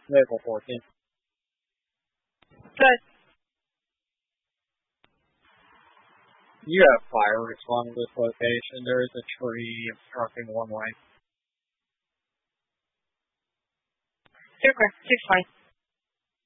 Vehicle 14. Good. You have fire respond to this location. There is a tree obstructing one way. Super. 6 fine.